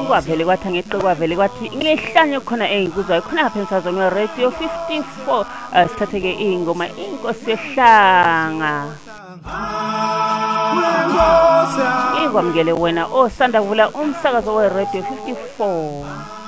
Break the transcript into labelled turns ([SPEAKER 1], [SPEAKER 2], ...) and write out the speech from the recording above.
[SPEAKER 1] kwavele kwathi ngeqe kwavele kwathi ngehlanye khona engikuzwayo khona lapha emsazweni weRadio 54 sithatheke ingoma inkosi yehlanga ikwamukele wena osanda kuvula umsakazo weRadio 54.